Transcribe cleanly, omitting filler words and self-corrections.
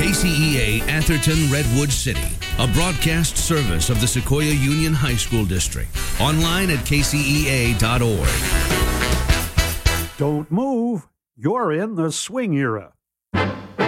KCEA Atherton Redwood City, a broadcast service of the Sequoia Union High School District. Online at kcea.org. Don't move. You're in the swing era.